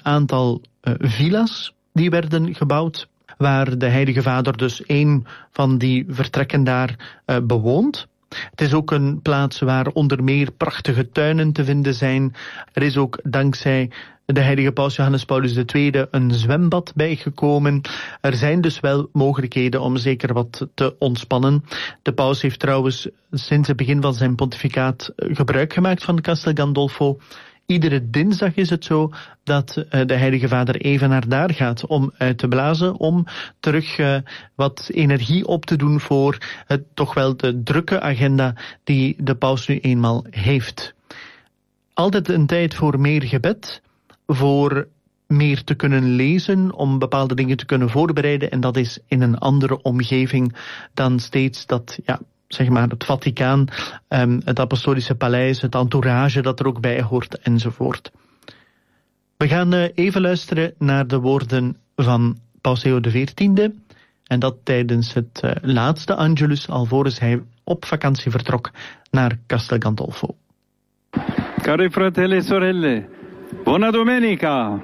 aantal villa's die werden gebouwd, waar de Heilige Vader dus een van die vertrekken daar bewoont. Het is ook een plaats waar onder meer prachtige tuinen te vinden zijn. Er is ook dankzij de heilige paus Johannes Paulus II een zwembad bijgekomen. Er zijn dus wel mogelijkheden om zeker wat te ontspannen. De paus heeft trouwens sinds het begin van zijn pontificaat gebruik gemaakt van Castel Gandolfo. Iedere dinsdag is het zo dat de Heilige Vader even naar daar gaat om uit te blazen, om terug wat energie op te doen voor het toch wel de drukke agenda die de paus nu eenmaal heeft. Altijd een tijd voor meer gebed, voor meer te kunnen lezen, om bepaalde dingen te kunnen voorbereiden, en dat is in een andere omgeving dan steeds dat, zeg maar het Vaticaan, het Apostolische Paleis, het entourage dat er ook bij hoort, enzovoort. We gaan even luisteren naar de woorden van Paus Leo XIV, en dat tijdens het laatste Angelus, alvorens hij op vakantie vertrok naar Castel Gandolfo. Cari fratelli e sorelle, buona domenica!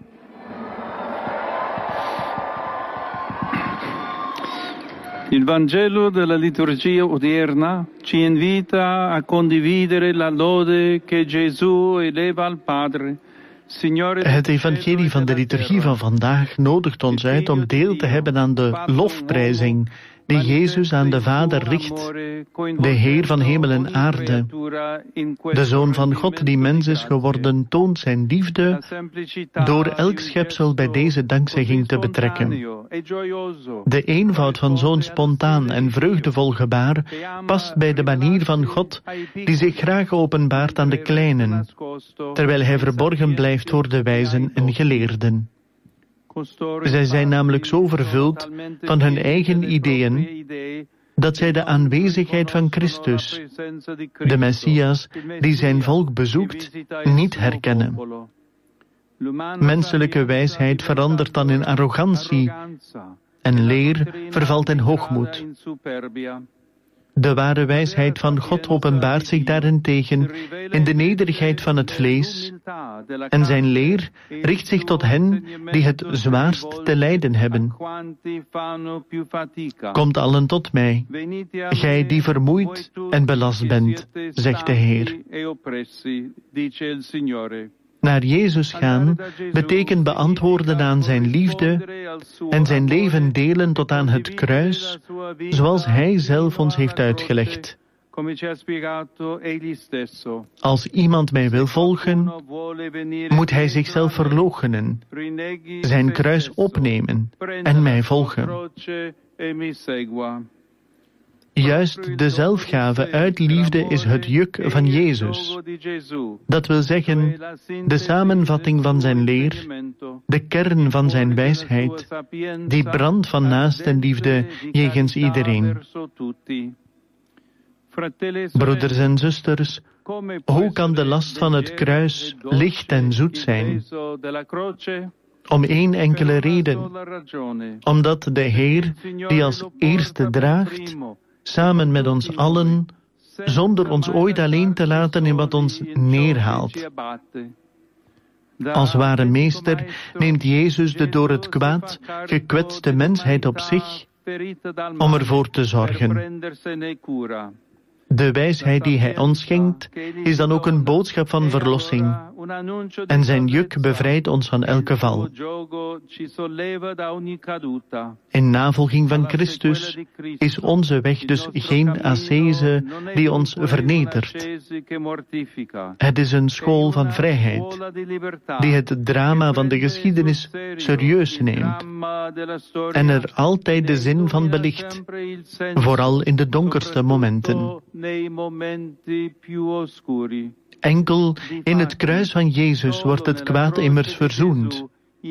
Il Vangelo della liturgia odierna ci invita a condividere la lode che Gesù eleva al Padre. Het evangelie van de liturgie van vandaag nodigt ons uit om deel te hebben aan de lofprijzing die Jezus aan de Vader richt, de Heer van hemel en aarde. De Zoon van God die mens is geworden toont zijn liefde door elk schepsel bij deze dankzegging te betrekken. De eenvoud van zo'n spontaan en vreugdevol gebaar past bij de manier van God die zich graag openbaart aan de kleinen, terwijl hij verborgen blijft voor de wijzen en geleerden. Zij zijn namelijk zo vervuld van hun eigen ideeën dat zij de aanwezigheid van Christus, de Messias die zijn volk bezoekt, niet herkennen. Menselijke wijsheid verandert dan in arrogantie en leer vervalt in hoogmoed. De ware wijsheid van God openbaart zich daarentegen in de nederigheid van het vlees, en zijn leer richt zich tot hen die het zwaarst te lijden hebben. Komt allen tot mij, gij die vermoeid en belast bent, zegt de Heer. Naar Jezus gaan betekent beantwoorden aan zijn liefde en zijn leven delen tot aan het kruis, zoals Hij zelf ons heeft uitgelegd. Als iemand mij wil volgen, moet hij zichzelf verloochenen, zijn kruis opnemen en mij volgen. Juist de zelfgave uit liefde is het juk van Jezus. Dat wil zeggen, de samenvatting van zijn leer, de kern van zijn wijsheid, die brandt van naastenliefde jegens iedereen. Broeders en zusters, hoe kan de last van het kruis licht en zoet zijn? Om één enkele reden. Omdat de Heer, die als eerste draagt, samen met ons allen, zonder ons ooit alleen te laten in wat ons neerhaalt. Als ware meester neemt Jezus de door het kwaad gekwetste mensheid op zich om ervoor te zorgen. De wijsheid die Hij ons schenkt, is dan ook een boodschap van verlossing. En zijn juk bevrijdt ons van elke val. In navolging van Christus is onze weg dus geen ascese die ons vernedert. Het is een school van vrijheid, die het drama van de geschiedenis serieus neemt en er altijd de zin van belicht, vooral in de donkerste momenten. Enkel in het kruis van Jezus wordt het kwaad immers verzoend.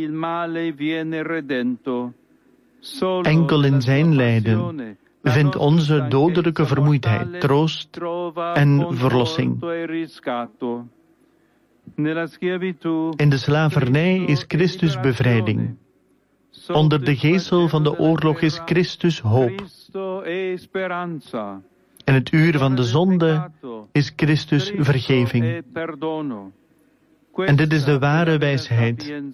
Enkel in zijn lijden vindt onze dodelijke vermoeidheid troost en verlossing. In de slavernij is Christus bevrijding. Onder de geesel van de oorlog is Christus hoop. In het uur van de zonde is Christus vergeving. En dit is de ware wijsheid